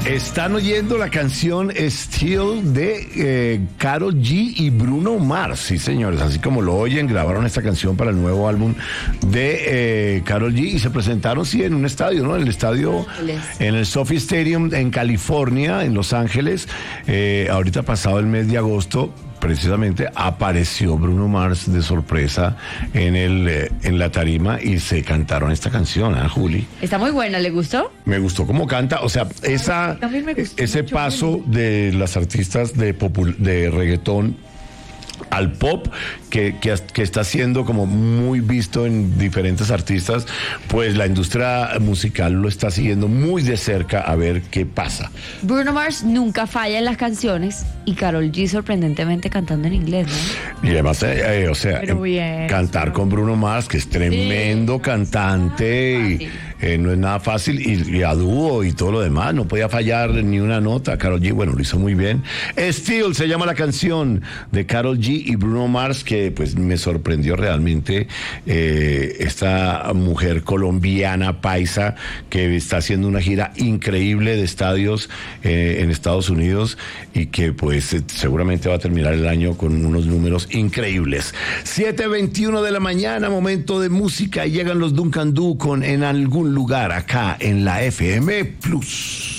Están oyendo la canción Still de Karol G y Bruno Mars. Sí, señores, así como lo oyen, grabaron esta canción para el nuevo álbum de Karol G y se presentaron, sí, en un estadio, ¿no? En el estadio, en el SoFi Stadium en California, en Los Ángeles. Ahorita pasado el mes de agosto, precisamente apareció Bruno Mars de sorpresa en la tarima y se cantaron esta canción, ¿eh, Juli? Está muy buena, ¿le gustó? Me gustó cómo canta, o sea, ese paso de las artistas de reggaetón al pop que está siendo como muy visto en diferentes artistas, pues la industria musical lo está siguiendo muy de cerca a ver qué pasa. Bruno Mars nunca falla en las canciones y Karol G sorprendentemente cantando en inglés, ¿no? Y además, o sea, cantar con Bruno Mars, que es tremendo cantante y no es nada fácil, y a dúo y todo lo demás, no podía fallar ni una nota. Karol G, bueno, lo hizo muy bien. Still se llama la canción de Karol G y Bruno Mars, que pues me sorprendió realmente esta mujer colombiana paisa que está haciendo una gira increíble de estadios en Estados Unidos y que pues seguramente va a terminar el año con unos números increíbles. 7:21 de la mañana, momento de música, y llegan los Duncan Du con En Algún Lugar acá en la FM Plus.